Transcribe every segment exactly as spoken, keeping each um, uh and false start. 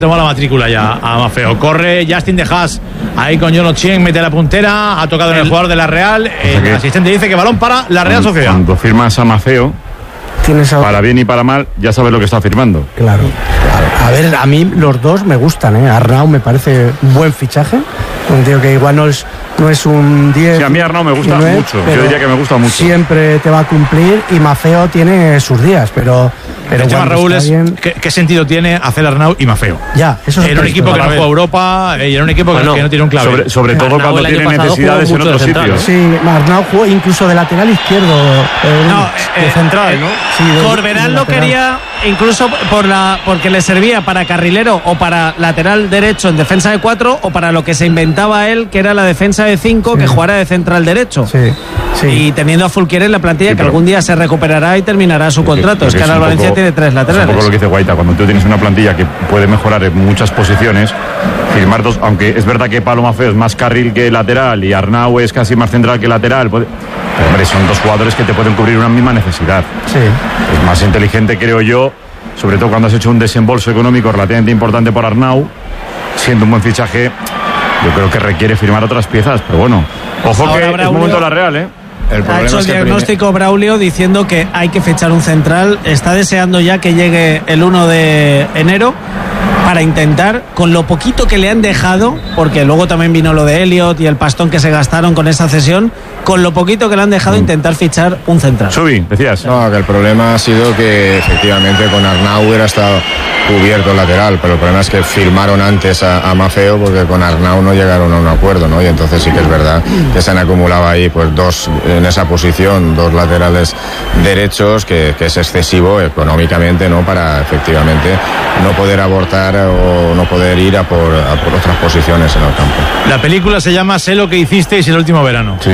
Toma la matrícula ya a Mafeo. Corre Justin de Haas ahí con John Ochien, mete la puntera, ha tocado en el jugador de la Real. El que asistente dice que balón para la Real Sociedad. Cuando firmas a Mafeo, Tienes a... para bien y para mal, ya sabes lo que está firmando. Claro. A ver, a mí los dos me gustan, ¿eh? Arnau me parece un buen fichaje. Un tío que igual no es, no es un diez. Sí, a mí Arnau me gusta nueve, mucho. Yo diría que me gusta mucho. Siempre te va a cumplir y Mafeo tiene sus días, pero... Pero el tema, Raúl, es ¿qué, ¿qué sentido tiene hacer Arnau y Mafeo? Ya, eso es en un equipo que no juega Europa y en un equipo bueno, que no tiene un clave. Sobre, sobre todo Arnau cuando tiene necesidades en otros sitios. Sí, Arnau jugó incluso de lateral izquierdo. Eh, no, de eh, central, eh, ¿no? Sí, de, Corberán lo quería incluso por la porque le servía para carrilero o para lateral derecho en defensa de cuatro o para lo que se inventaba él, que era la defensa de cinco, sí. que jugara de central derecho. Sí. Sí. Y teniendo a Fulquier en la plantilla, sí, que algún día se recuperará y terminará su contrato. Es que, es que ahora Valencia poco, tiene tres laterales. Es un poco lo que dice Guaita, cuando tú tienes una plantilla que puede mejorar en muchas posiciones, firmar dos, aunque es verdad que Pablo Mafeo es más carril que lateral y Arnau es casi más central que lateral, puede, pero hombre, son dos jugadores que te pueden cubrir una misma necesidad. Sí. Es más inteligente, creo yo, sobre todo cuando has hecho un desembolso económico relativamente importante por Arnau, siendo un buen fichaje, yo creo que requiere firmar otras piezas, pero bueno, ojo ahora que Braulio, es momento de la Real, ¿eh? El ha hecho el diagnóstico primer... Braulio diciendo que hay que fichar un central. Está deseando ya que llegue el uno de enero para intentar, con lo poquito que le han dejado, porque luego también vino lo de Elliot y el pastón que se gastaron con esa cesión, con lo poquito que le han dejado, mm. intentar fichar un central. Subi, decías. No, que el problema ha sido que efectivamente con Arnau hubiera estado cubierto el lateral, pero el problema es que firmaron antes a, a Mafeo porque con Arnau no llegaron a un acuerdo, ¿no? Y entonces sí que es verdad que se han acumulado ahí pues dos en esa posición, dos laterales derechos, que, que es excesivo económicamente, ¿no? Para efectivamente no poder abortar o no poder ir a por, a por otras posiciones en el campo. La película se llama Sé lo que hicisteis el último verano. Sí.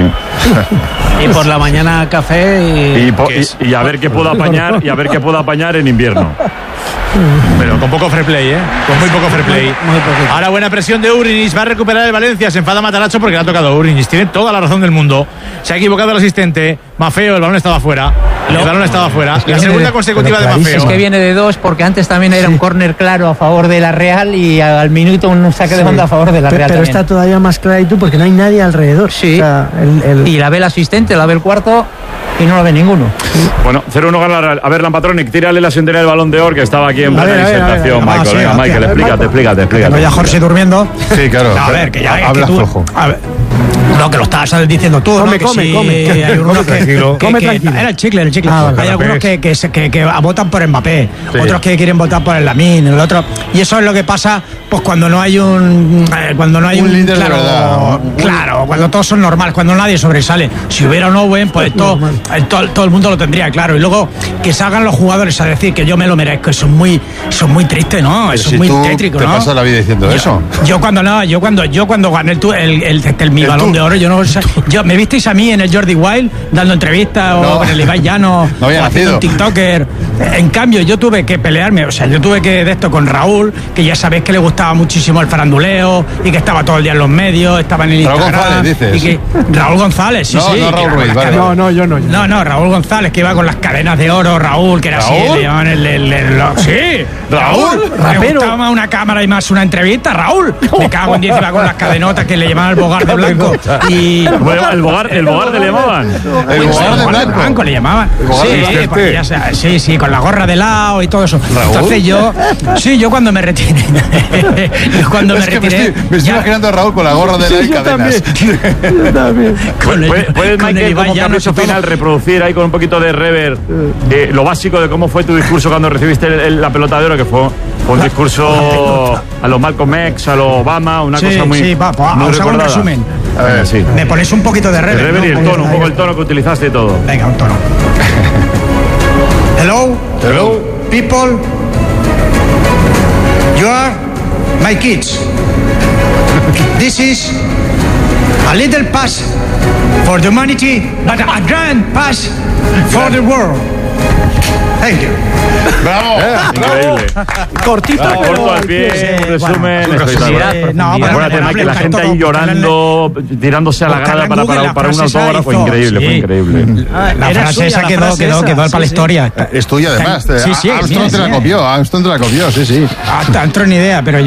Y por la mañana café y... Y, po, y, y a ver qué puedo apañar y a ver qué puedo apañar en invierno. Pero con poco fair play, ¿eh? Con muy poco fair play. Ahora buena presión de Urinis. Va a recuperar el Valencia. Se enfada Matarazzo porque le ha tocado Urinis. Tiene toda la razón del mundo. Se ha equivocado el asistente. Mafeo, el balón estaba fuera. El balón estaba fuera. La segunda consecutiva de Mafeo. Es que viene de dos porque antes también era un córner claro a favor de la Real y al minuto un saque de banda a favor de la Real. Pero también. Está todavía más claro porque no hay nadie alrededor. Sí. O sea, el, el... Y la ve el asistente, la ve el cuarto y no la ve ninguno. Bueno, cero uno gana la Real. A ver, Lampatronic, tírale la sentería del Balón de Or que estaba aquí en plena presentación. Michael, ah, sí, venga, Michael, explícate, explícate, explícate. No, ya Jorge durmiendo. Sí, claro. No, a ver, que ya habla que tú, flojo. A ver, no, que lo estás diciendo tú, come, ¿no? Que come, sí, come. Hay algunos que, tranquilo. que, Come que, tranquilo. Era el chicle, el chicle. Ah, vale, hay algunos que, que, que, que votan por Mbappé, sí. Otros que quieren votar por el Lamine, el otro. Y eso es lo que pasa, pues cuando no hay un, eh, cuando no hay un, un líder claro, de verdad. claro, cuando todos son normales, cuando nadie sobresale. Si hubiera un Owen, pues todo, todo, todo el mundo lo tendría claro. Y luego que salgan los jugadores a decir que yo me lo merezco, eso es muy, eso es muy triste, ¿no? Eso si es muy tú tétrico, te ¿no? pasas la vida diciendo yo, eso. Yo cuando no, yo cuando yo cuando gané el, el, el, el, el mi el balón tour. de oro, yo no yo me visteis a mí en el Jordi Wild dando entrevistas no. o con el Ibai Llano no había o haciendo nacido. un TikToker. En cambio, yo tuve que pelearme, o sea, yo tuve que de esto con Raúl, que ya sabéis que le gustaba muchísimo el faranduleo y que estaba todo el día en los medios, estaba en el Raúl Instagram. González, dices. Y que, Raúl González, sí, no, sí. No, Raúl Ruiz, vale, no, no, yo no. Yo. No, no, Raúl González, que iba con las cadenas de oro, Raúl, que era ¿Raúl? así, le llamaban el, el, el, el, el sí, Raúl, le gustaba más una cámara y más una entrevista, Raúl. Me cago en diez, iba con las cadenotas que le llamaban el bogar de blanco. Y bueno, el bogar, el bogar le llamaban. El bogar de blanco. blanco le llamaban. Sí, porque ya sea, sí, sí, con la gorra de lado y todo eso. ¿Raúl? Entonces yo, sí, yo cuando me retiré, yo cuando es me que retiré, me estoy, me estoy ya, imaginando a Raúl con la gorra de la y cadenas. Yo también. con el- ¿Puedes, puedes, con el Michael, Ibai como Llanos capricho y todo. final, reproducir ahí con un poquito de rever eh, lo básico de cómo fue tu discurso cuando recibiste el- el- la pelota de oro, que fue, fue un discurso a los Malcolm X, a los Obama, una Sí, cosa muy, sí, va, va, muy os hago un recordada. resumen. A ver, sí. Me ponéis un poquito de El rever. rever y ¿no? el tono, un poco el tono que utilizaste y todo. Venga, un tono. Hello, Hello. people. You are my kids. This is a little pass for the humanity, but a grand pass for the world. Thank you. Bravo. Eh, increíble. Cortito, Ah, pero corto al pie, sí, un resumen. bueno, espectacular. sí, no, Y pero buena tema, que la gente ahí llorando, tirándose a la grada para, para, para un autógrafo. Increíble, fue increíble. La frase esa quedó, quedó, quedó para la historia. Es tuya además. Sí, sí, Armstrong mira, te la sí. copió, Armstrong te la copió, sí, sí. Ah, no tengo ni idea, pero